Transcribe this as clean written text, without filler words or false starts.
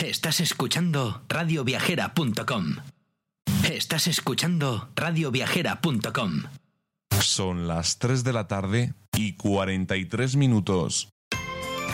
Estás escuchando radioviajera.com. Estás escuchando radioviajera.com. Son las 3 de la tarde y 43 minutos.